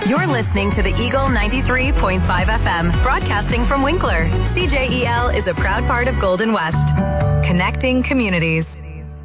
You're listening to the Eagle 93.5 FM, broadcasting from Winkler. CJEL is a proud part of Golden West, connecting communities.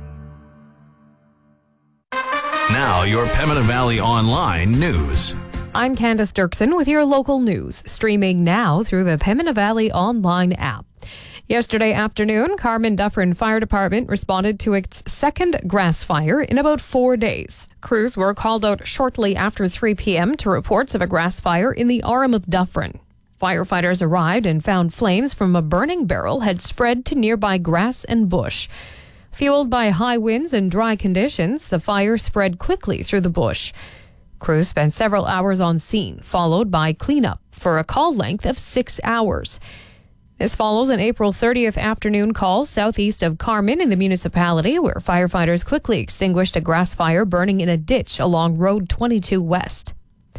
Now, your Pembina Valley Online news. I'm Candace Dirksen with your local news, streaming now through the Pembina Valley Online app. Yesterday afternoon, Carman-Dufferin Fire Department responded to its second grass fire in about 4 days. Crews were called out shortly after 3 p.m. to reports of a grass fire in the Aurum of Dufferin. Firefighters arrived and found flames from a burning barrel had spread to nearby grass and bush. Fueled by high winds and dry conditions, the fire spread quickly through the bush. Crews spent several hours on scene, followed by cleanup for a call length of 6 hours. This follows an April 30th afternoon call southeast of Carman in the municipality, where firefighters quickly extinguished a grass fire burning in a ditch along Road 22 West.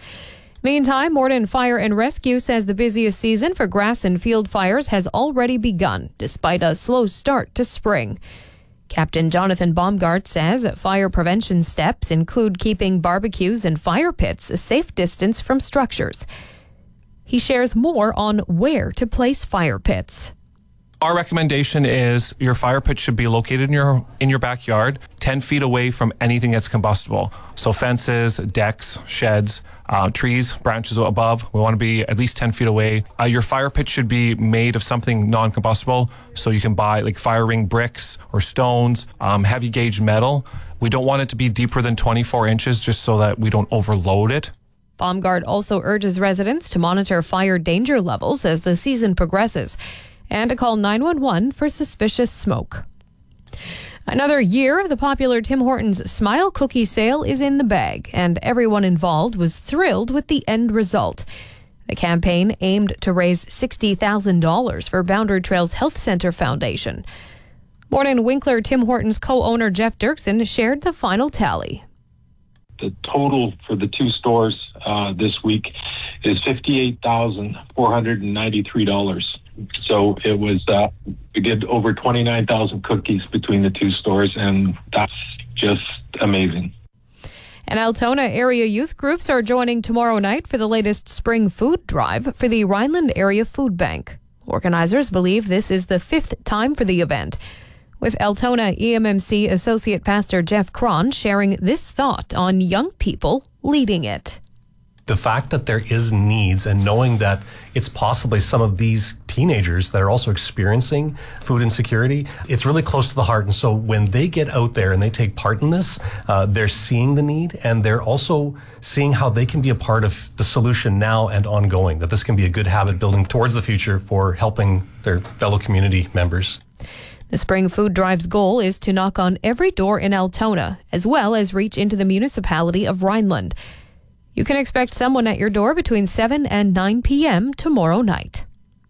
Meantime, Morden Fire and Rescue says the busiest season for grass and field fires has already begun, despite a slow start to spring. Captain Jonathan Baumgart says fire prevention steps include keeping barbecues and fire pits a safe distance from structures. He shares more on where to place fire pits. Our recommendation is your fire pit should be located in your backyard, 10 feet away from anything that's combustible. So fences, decks, sheds, trees, branches above. We want to be at least 10 feet away. Your fire pit should be made of something non-combustible. So you can buy like fire ring bricks or stones, heavy gauge metal. We don't want it to be deeper than 24 inches just so that we don't overload it. Baumgart also urges residents to monitor fire danger levels as the season progresses and to call 911 for suspicious smoke. Another year of the popular Tim Hortons Smile Cookie sale is in the bag, and everyone involved was thrilled with the end result. The campaign aimed to raise $60,000 for Boundary Trails Health Centre Foundation. Morning Winkler Tim Hortons co-owner Jeff Dirksen shared the final tally. The total for the two stores this week is $58,493. So it was, we did over 29,000 cookies between the two stores, and that's just amazing. And Altona area youth groups are joining tomorrow night for the latest spring food drive for the Rhineland Area Food Bank. Organizers believe this is the fifth time for the event, with Altona EMMC Associate Pastor Jeff Cron sharing this thought on young people leading it. The fact that there is needs and knowing that it's possibly some of these teenagers that are also experiencing food insecurity, it's really close to the heart. And so when they get out there and they take part in this, they're seeing the need and they're also seeing how they can be a part of the solution now and ongoing, that this can be a good habit building towards the future for helping their fellow community members. The Spring Food Drive's goal is to knock on every door in Altona, as well as reach into the municipality of Rhineland. You can expect someone at your door between 7 and 9 p.m. tomorrow night.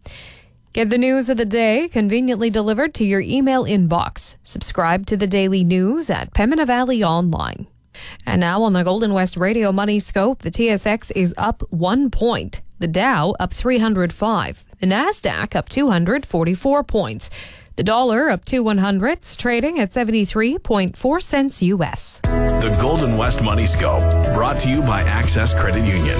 Get the news of the day conveniently delivered to your email inbox. Subscribe to the daily news at Pembina Valley Online. And now on the Golden West Radio Money Scope, the TSX is up 1 point. The Dow up 305. The NASDAQ up 244 points. The dollar up 2 100ths, trading at 73.4 cents U.S. The Golden West Money Scope, brought to you by Access Credit Union.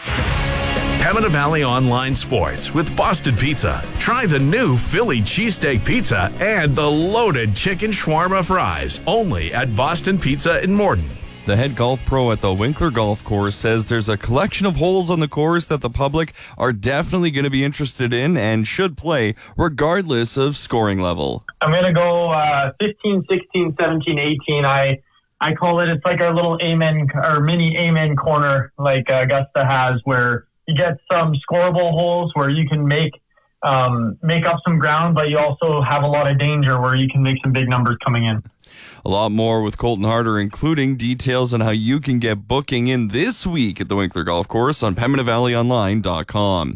Pembina Valley Online Sports with Boston Pizza. Try the new Philly cheesesteak pizza and the loaded chicken shawarma fries, only at Boston Pizza in Morden. The head golf pro at the Winkler Golf Course says there's a collection of holes on the course that the public are definitely going to be interested in and should play regardless of scoring level. I'm going to go 15, 16, 17, 18. I call it, it's like our little amen or mini amen corner like Augusta has, where you get some scoreable holes where you can make up some ground, but you also have a lot of danger where you can make some big numbers coming in. A lot more with Colton Harder, including details on how you can get booking in this week at the Winkler Golf Course on PembinaValleyOnline.com.